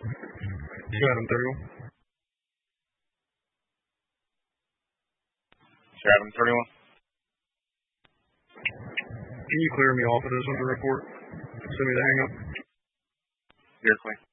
Chatham 31. Chatham 31. Can you clear me off of this under report? Send me the hang up. You're clean.